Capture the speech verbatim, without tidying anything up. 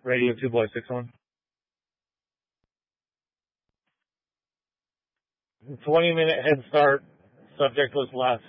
Radio two boy six one. twenty minute head start. Subject was last.